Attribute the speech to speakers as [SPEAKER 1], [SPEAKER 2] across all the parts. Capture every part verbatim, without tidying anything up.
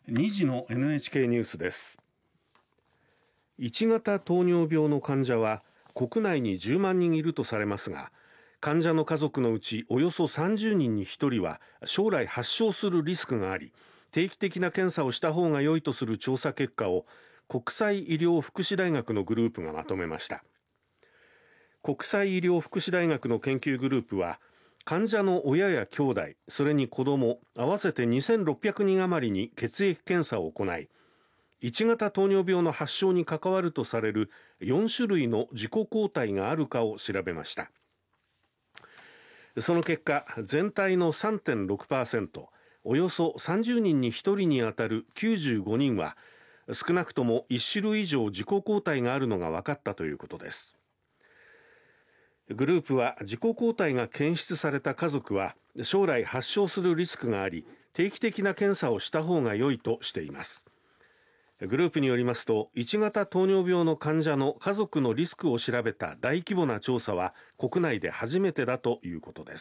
[SPEAKER 1] にじの エヌエイチケー ニュースです。いち型糖尿病の患者は国内にじゅうまんにんいるとされますが、患者の家族のうちおよそさんじゅうにんにひとりは将来発症するリスクがあり、定期的な検査をした方が良いとする調査結果を国際医療福祉大学のグループがまとめました。国際医療福祉大学の研究グループは、患者の親や兄弟、それに子ども合わせてにせんろっぴゃくにん余りに血液検査を行い、いち型糖尿病の発症に関わるとされるよん種類の自己抗体があるかを調べました。その結果、全体の さんてんろくパーセント、およそさんじゅうにんにひとりにあたるきゅうじゅうごにんは、少なくともいち種類以上自己抗体があるのが分かったということです。グループは、自己抗体が検出された家族は将来発症するリスクがあり、定期的な検査をした方が良いとしています。グループによりますと、いち型糖尿病の患者の家族のリスクを調べた大規模な調査は国内で初めてだということです。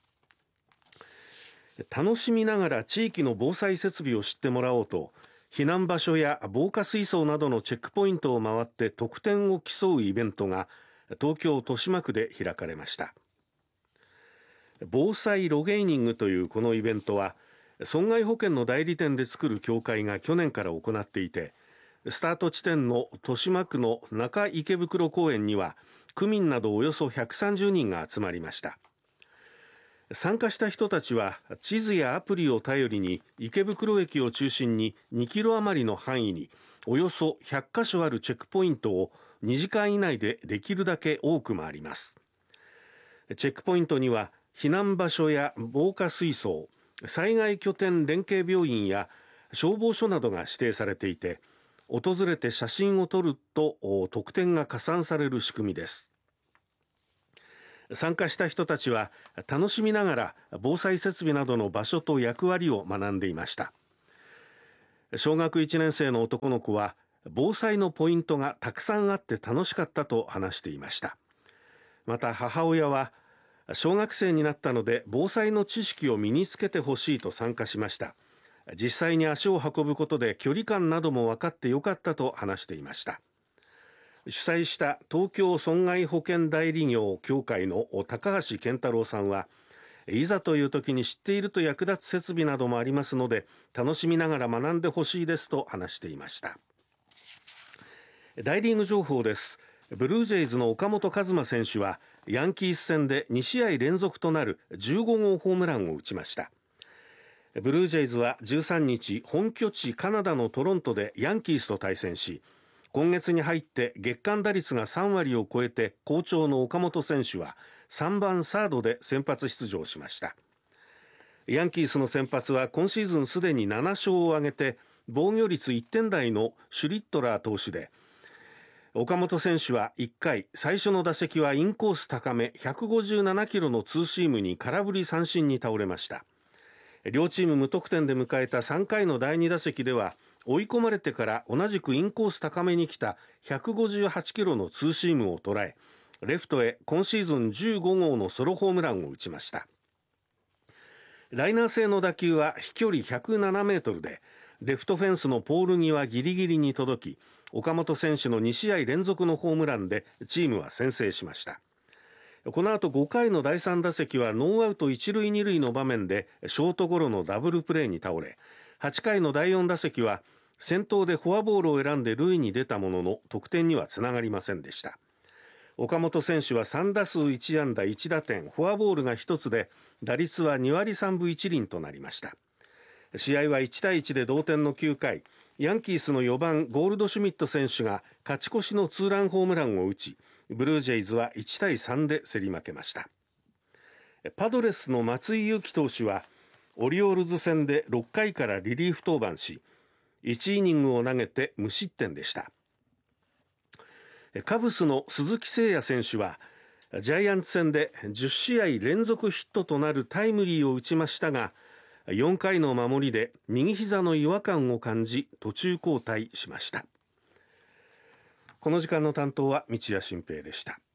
[SPEAKER 1] 楽しみながら地域の防災設備を知ってもらおうと、避難場所や防火水槽などのチェックポイントを回って得点を競うイベントが東京豊島区で開かれました。防災ロゲイニングというこのイベントは、損害保険の代理店で作る協会が去年から行っていて、スタート地点の豊島区の中池袋公園には区民などおよそひゃくさんじゅうにんが集まりました。参加した人たちは地図やアプリを頼りに池袋駅を中心ににキロ余りの範囲におよそひゃっか所あるチェックポイントをにじかん以内でできるだけ多く回ります。チェックポイントには避難場所や防火水槽、災害拠点連携病院や消防署などが指定されていて、訪れて写真を撮ると得点が加算される仕組みです。参加した人たちは楽しみながら防災設備などの場所と役割を学んでいました。小学いちねん生の男の子は、防災のポイントがたくさんあって楽しかったと話していました。また母親は、小学生になったので防災の知識を身につけてほしいと参加しました。実際に足を運ぶことで距離感なども分かってよかったと話していました。主催した東京損害保険代理業協会の高橋健太郎さんは、いざという時に知っていると役立つ設備などもありますので、楽しみながら学んでほしいですと話していました。大リーグ情報です。ブルージェイズの岡本和真選手はヤンキース戦でに試合連続となるじゅうご号ホームランを打ちました。ブルージェイズはじゅうさんにち、本拠地カナダのトロントでヤンキースと対戦し、今月に入って月間打率がさん割を超えて好調の岡本選手はさんばんサードで先発出場しました。ヤンキースの先発は今シーズンすでになな勝を挙げて防御率いってん台のシュリットラー投手で、岡本選手はいっかい最初の打席はインコース高めひゃくごじゅうななキロのツーシームに空振り三振に倒れました。両チーム無得点で迎えたさんかいのだいに打席では、追い込まれてから同じくインコース高めに来たひゃくごじゅうはちキロのツーシームを捉え、レフトへ今シーズンじゅうご号のソロホームランを打ちました。ライナー性の打球は飛距離ひゃくななメートルで、レフトフェンスのポール際ギリギリに届き、岡本選手のに試合連続のホームランでチームは先制しました。この後ごかいのだいさん打席はノーアウトいち塁に塁の場面でショートゴロのダブルプレーに倒れ、はちかいのだいよん打席は先頭でフォアボールを選んで塁に出たものの得点にはつながりませんでした。岡本選手はさん打数いち安打いち打点、フォアボールがひとつで打率はに割さんぶいち厘となりました。試合はいち対いちで同点のきゅうかい、ヤンキースのよばんゴールドシュミット選手が勝ち越しのツーランホームランを打ち、ブルージェイズはいち対さんで競り負けました。パドレスの松井裕樹投手はオリオールズ戦でろっかいからリリーフ登板し、いちイニングを投げて無失点でした。カブスの鈴木誠也選手はジャイアンツ戦でじゅう試合連続ヒットとなるタイムリーを打ちましたが、よんかいの守りで右膝の違和感を感じ途中交代しました。この時間の担当は道谷慎平でした。